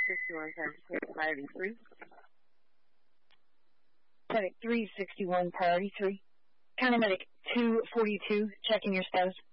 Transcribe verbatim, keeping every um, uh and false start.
sixty-one, priority three. Medic three sixty-one, priority three. County Medic two forty-two, checking your status.